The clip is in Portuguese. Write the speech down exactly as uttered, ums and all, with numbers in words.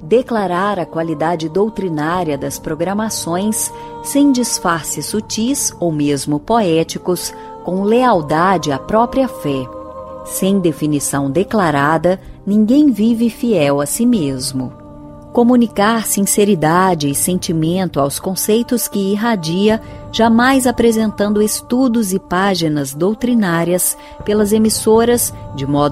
declarar a qualidade doutrinária das programações sem disfarces sutis ou mesmo poéticos, com lealdade à própria fé. Sem definição declarada, ninguém vive fiel a si mesmo. Comunicar sinceridade e sentimento aos conceitos que irradia, jamais apresentando estudos e páginas doutrinárias pelas emissoras, de modo